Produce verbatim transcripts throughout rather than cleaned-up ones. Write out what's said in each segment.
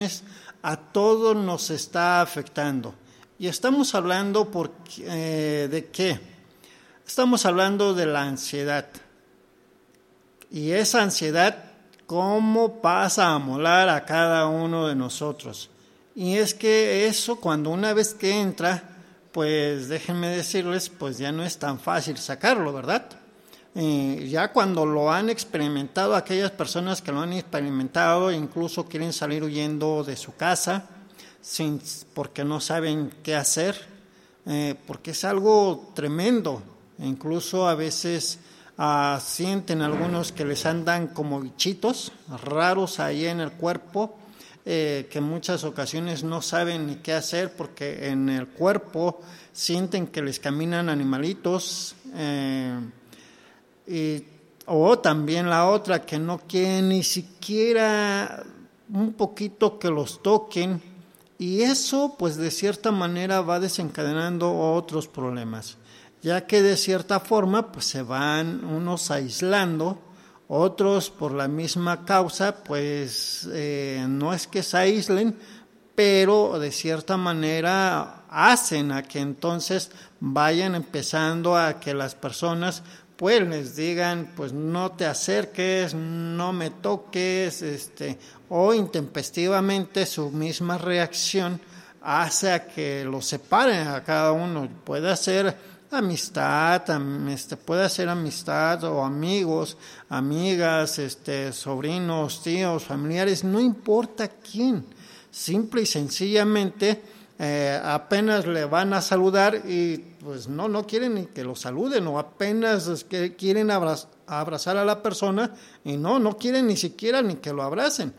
a todos nos está afectando. Y estamos hablando por, eh, de qué. Estamos hablando de la ansiedad. Y esa ansiedad, ¿cómo pasa a molar a cada uno de nosotros? Y es que eso, cuando una vez que entra, pues déjenme decirles, pues ya no es tan fácil sacarlo, ¿verdad? Eh, ya cuando lo han experimentado, aquellas personas que lo han experimentado, incluso quieren salir huyendo de su casa, sin, porque no saben qué hacer, eh, porque es algo tremendo. Incluso a veces uh, sienten algunos que les andan como bichitos raros ahí en el cuerpo, eh, que en muchas ocasiones no saben ni qué hacer, porque en el cuerpo sienten que les caminan animalitos, eh, y, o también la otra, que no quieren ni siquiera un poquito que los toquen, y eso pues de cierta manera va desencadenando otros problemas, ya que de cierta forma pues se van unos aislando, otros por la misma causa pues eh, no es que se aíslen, pero de cierta manera hacen a que entonces vayan empezando a que las personas pues les digan, pues no te acerques, no me toques, este, o intempestivamente su misma reacción hace a que los separen a cada uno. Puede ser amistad, este, puede ser amistad o amigos, amigas, este, sobrinos, tíos, familiares, no importa quién, simple y sencillamente eh, apenas le van a saludar y pues no, no quieren ni que lo saluden, o apenas es que quieren abraz- abrazar a la persona y no, no quieren ni siquiera ni que lo abracen.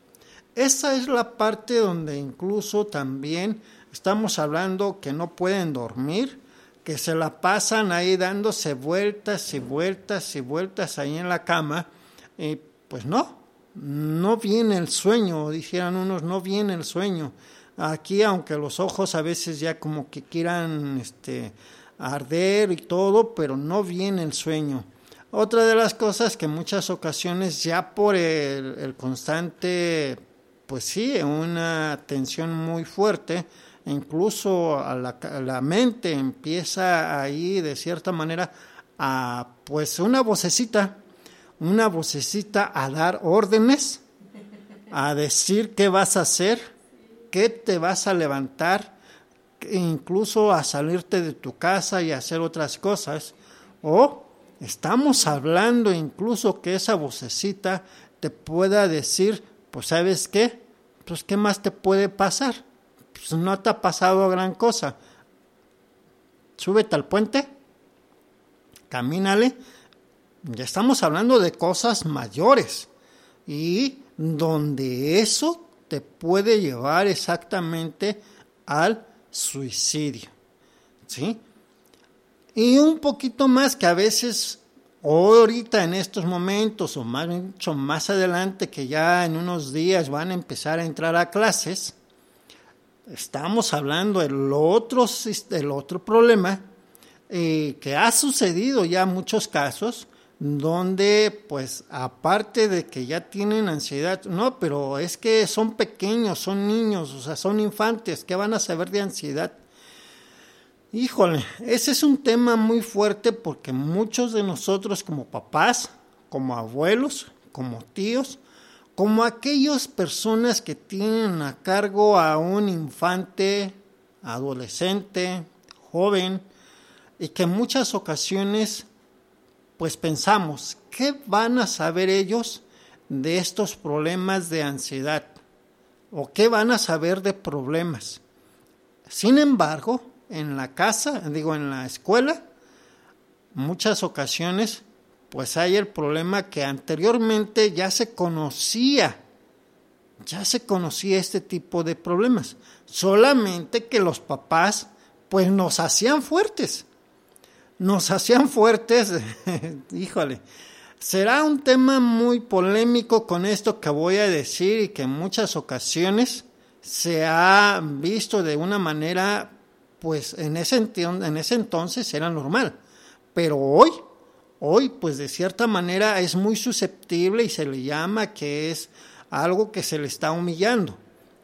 Esa es la parte donde incluso también estamos hablando que no pueden dormir, que se la pasan ahí dándose vueltas y vueltas y vueltas ahí en la cama, y pues no, no viene el sueño, dijeran unos, no viene el sueño. Aquí, aunque los ojos a veces ya como que quieran este, arder y todo, pero no viene el sueño. Otra de las cosas que en muchas ocasiones ya por el, el constante, pues sí, una tensión muy fuerte, incluso a la, a la mente empieza ahí de cierta manera a, pues una vocecita, una vocecita a dar órdenes, a decir qué vas a hacer, qué te vas a levantar, incluso a salirte de tu casa y hacer otras cosas. O estamos hablando incluso que esa vocecita te pueda decir, pues ¿sabes qué? Pues ¿qué más te puede pasar? Pues no te ha pasado gran cosa. Súbete al puente, camínale. Ya estamos hablando de cosas mayores y donde eso te puede llevar exactamente al suicidio, ¿sí? Y un poquito más que a veces, ahorita en estos momentos, o más, mucho más adelante, que ya en unos días van a empezar a entrar a clases, estamos hablando del otro, del otro problema eh, que ha sucedido ya en muchos casos, donde pues aparte de que ya tienen ansiedad, no, pero es que son pequeños, son niños, o sea, son infantes, ¿qué van a saber de ansiedad? Híjole, ese es un tema muy fuerte porque muchos de nosotros como papás, como abuelos, como tíos, como aquellas personas que tienen a cargo a un infante, adolescente, joven, y que en muchas ocasiones pues pensamos, ¿qué van a saber ellos de estos problemas de ansiedad? ¿O qué van a saber de problemas? Sin embargo, en la casa, digo en la escuela, muchas ocasiones, pues hay el problema que anteriormente ya se conocía, ya se conocía este tipo de problemas, solamente que los papás pues nos hacían fuertes. Nos hacían fuertes, híjole, será un tema muy polémico con esto que voy a decir y que en muchas ocasiones se ha visto de una manera, pues en ese, en ese entonces era normal, pero hoy, hoy pues de cierta manera es muy susceptible y se le llama que es algo que se le está humillando.